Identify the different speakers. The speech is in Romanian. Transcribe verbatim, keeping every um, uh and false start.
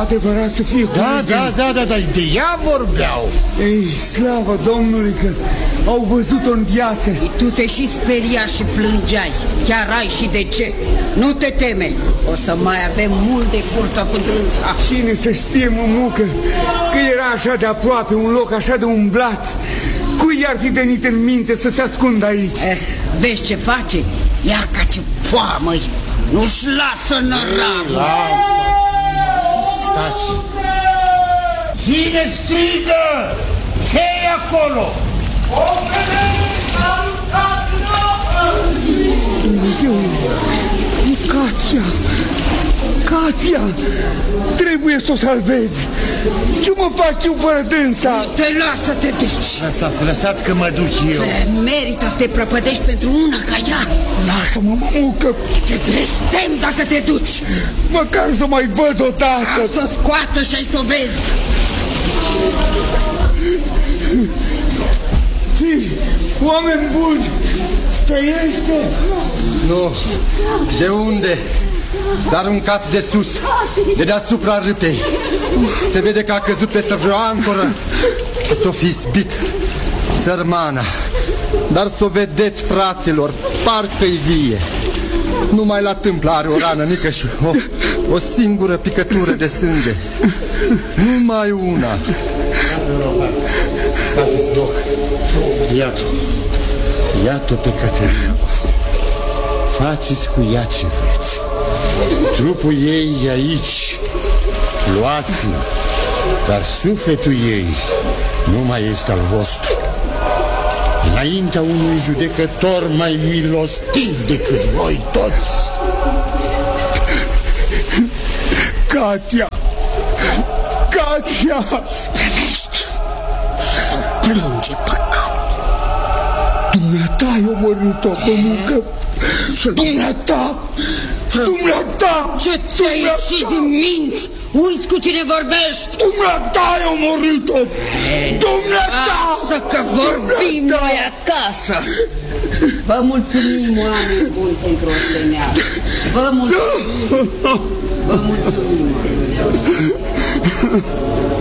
Speaker 1: adevărat să fie
Speaker 2: Da, da, da, da, da, de ea vorbeau.
Speaker 1: Ei, slavă Domnului că au văzut-o în viață.
Speaker 3: Tu te și speria și plângeai. Chiar ai și de ce. Nu te teme. O să mai avem mult de furtă cu dânsa.
Speaker 1: Cine să știe, mămucă, că era așa de aproape, un loc așa de umblat. Cui i-ar fi venit în minte să se ascundă aici?
Speaker 3: Eh, vezi ce face? Ia ca ce poamă-i. Nu-și lasă năravă.
Speaker 2: Stați. Cine strigă? Ce-i acolo?
Speaker 1: Dumnezeu, e Katia. Katia, trebuie să o salvezi. Ce mă fac eu fără dânsa?
Speaker 3: Nu te lasă, te duci.
Speaker 2: Lăsați, lăsați că mă duc eu.
Speaker 3: Ce merită să te prăpădești pentru una ca ea?
Speaker 1: Lasă-mă, mămucă.
Speaker 3: Te blestem dacă te duci.
Speaker 1: Măcar să mai văd odată.
Speaker 3: Să o scoată și ai să o vezi.
Speaker 1: Ce? Oameni buni, trăiește?
Speaker 4: Nu. De unde? S-a aruncat de sus, de deasupra râpei. Se vede că a căzut peste vreo ancoră și s-o fi zbit. Sărmana. Dar s-o vedeți, fraților, parcă-i vie. Numai la tâmplă are o rană mică și o, o singură picătură de sânge. Numai una.
Speaker 2: Dați-ți loc. Iată, iată pe Caterina voastră. Faceți cu ea ce vreți. Trupul ei e aici. Luați-l. Dar sufletul ei nu mai este al vostru. Înaintea unui judecător mai milostiv decât voi toți.
Speaker 1: Katia! Katia!
Speaker 3: Spevește să plânge păcat.
Speaker 1: Dumneata ai omorât-o, mămucă. Dumneata! Dumneata!
Speaker 3: Ce ți-ai ieșit din minți? Uiți cu cine vorbești!
Speaker 1: Dumneata ai omorât-o! Dumneata!
Speaker 3: Lasă că vorbim noi acasă! Vă mulțumim, oameni buni, pentru o seneală. Vă mulțumim! Vă mulțumim!